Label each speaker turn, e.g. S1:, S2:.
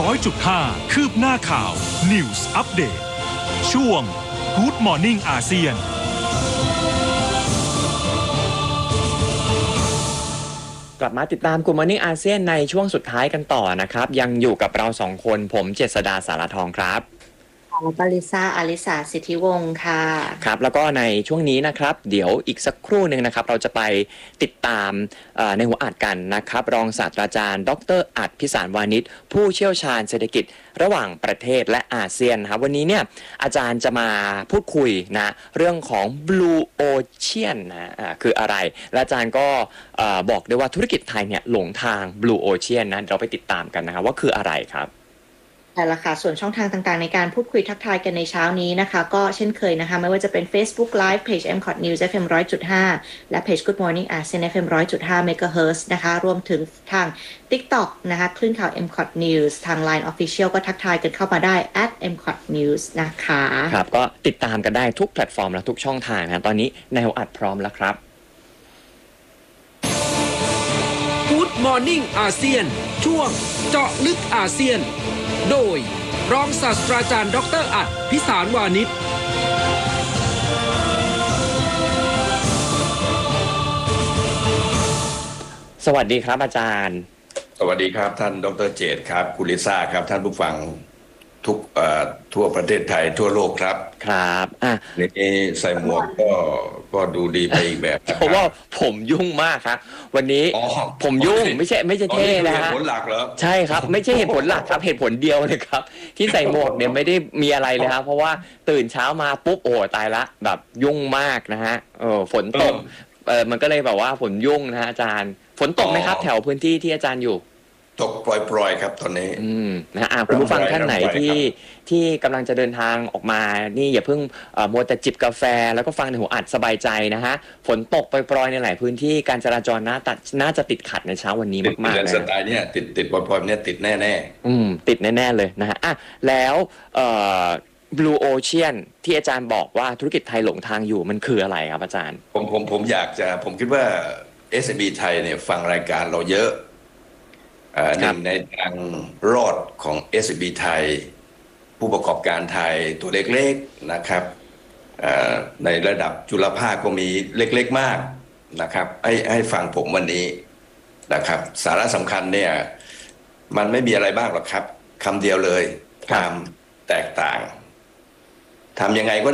S1: 100.5 คืบหน้าข่าว News Update ช่วง Good Morning อาเซียน
S2: กลับมาติดตาม Good Morning อาเซียนในช่วงสุดท้ายกันต่อนะครับยังอยู่กับเราสองคนผมเจษฎาสารทองครับ
S3: ปริษาอลิสาสิทธิวงศ์ค่ะ
S2: ครับแล้วก็ในช่วงนี้นะครับเดี๋ยวอีกสักครู่หนึ่งนะครับเราจะไปติดตามในหัวอัดกันนะครับรองศาสตราจารย์ดร.อัฏฐพิสารวานิชผู้เชี่ยวชาญเศรษฐกิจระหว่างประเทศและอาเซียนนะครับวันนี้เนี่ยอาจารย์จะมาพูดคุยนะเรื่องของ Blue Ocean นะคืออะไรและอาจารย์ก็บอกด้วยว่าธุรกิจไทยเนี่ยหลงทาง Blue Ocean นะเราไปติดตามกันนะครับว่าคืออะไรครับ
S3: ใช่ละค่ะส่วนช่องทางต่างๆในการพูดคุยทักทายกันในเช้านี้นะคะก็เช่นเคยนะคะไม่ว่าจะเป็น Facebook Live Page MCOT News FM 100.5 และ Page Good Morning ASEAN FM 100.5 MHz นะคะรวมถึงทาง TikTok นะคะคลื่นข่าว MCOT News ทาง Line Official ก็ทักทายกันเข้ามาได้ @MCOT News นะคะ
S2: ครับก็ติดตามกันได้ทุกแพลตฟอร์มและทุกช่องทางนะตอนนี้ในหัวอัดพร้อมแล้วครับ
S4: Good Morning อาเซียนช่วงเจาะลึกอาเซียนโดยรองศาสตราจารย์ดร.อัฏฐพิสารวานิช
S2: สวัสดีครับอาจารย์
S5: สวัสดีครับท่านดร.เจตครับคุณลิซ่าครับท่านผู้ฟังทุกทั่วประเทศไทยทั่วโลกครับ
S2: ครับ
S5: นี่ใส่หมวกก็ดูดีไปอีกแบบ
S2: เพราะว่าผมยุ่งมากครับวันนี้ผมยุ่งไม่ใช่เท่นะฮะ
S5: เหตุผลหลักเหรอ
S2: ใช่ครับไม่ใช่เหตุผลหลักครับเหตุผลเดียวเลยครับที่ใส่หมวกเนี่ยไม่ได้มีอะไรเลยครับเพราะว่าตื่นเช้ามาปุ๊บโอ้ตายละแบบยุ่งมากนะฮะฝนตกมันก็เลยแบบว่าฝนยุ่งนะฮะอาจารย์ฝนตกไหมครับแถวพื้นที่ที่อาจารย์อยู่
S5: ตกปล่อยๆครับตอนนี้
S2: นะคุณผู้ฟังท่านไหนที่กำลังจะเดินทางออกมานี่อย่าเพิ่งมัวแต่จิบกาแฟแล้วก็ฟังในหัวอัดสบายใจนะฮะฝนตกปล่อยๆในหลายพื้นที่การจราจรน่าจะติดขัดในเช้าวันนี้มากๆเลย
S5: สไตล์เนี่ยติดปล่อยๆเนี่ยติดแน่
S2: ๆติดแน่ๆเลยนะฮะแล้วBlue Ocean ที่อาจารย์บอกว่าธุรกิจไทยหลงทางอยู่มันคืออะไรครับอาจารย์
S5: ผมคิดว่า SME ไทยเนี่ยฟังรายการเราเยอะหนึ่งในทางรอดของ SME ไทยผู้ประกอบการไทยตัวเล็กๆนะครับในระดับจุลภาคก็มีเล็กๆมากนะครับให้ฟังผมวันนี้นะครับสาระสำคัญเนี่ยมันไม่มีอะไรบ้างหรอกครับคำเดียวเลยความแตกต่างทำยังไงก็